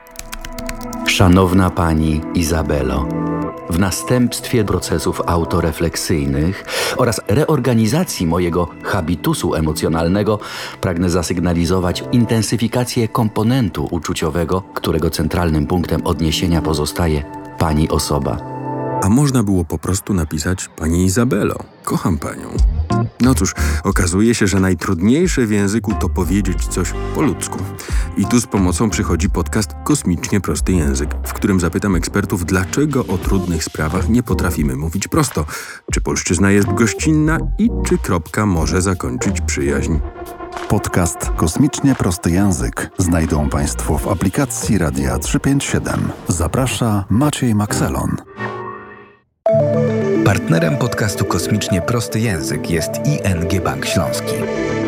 Szanowna Pani Izabelo, w następstwie procesów autorefleksyjnych oraz reorganizacji mojego habitusu emocjonalnego pragnę zasygnalizować intensyfikację komponentu uczuciowego, którego centralnym punktem odniesienia pozostaje Pani osoba. A można było po prostu napisać: Pani Izabelo, kocham Panią. No cóż, okazuje się, że najtrudniejsze w języku to powiedzieć coś po ludzku. I tu z pomocą przychodzi podcast Kosmicznie Prosty Język, w którym zapytam ekspertów, dlaczego o trudnych sprawach nie potrafimy mówić prosto. Czy polszczyzna jest gościnna i czy kropka może zakończyć przyjaźń. Podcast Kosmicznie Prosty Język znajdą Państwo w aplikacji Radia 357. Zaprasza Maciej Makselon. Partnerem podcastu Kosmicznie Prosty Język jest ING Bank Śląski.